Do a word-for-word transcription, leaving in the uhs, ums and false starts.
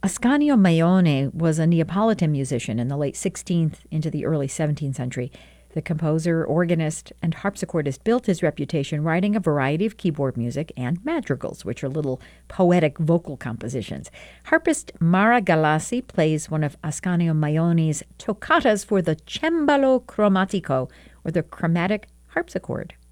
Ascanio Maione was a Neapolitan musician in the late sixteenth into the early seventeenth century. The composer, organist, and harpsichordist built his reputation writing a variety of keyboard music and madrigals, which are little poetic vocal compositions. Harpist Mara Galassi plays one of Ascanio Maione's toccatas for the cembalo cromatico, or the chromatic harpsichord.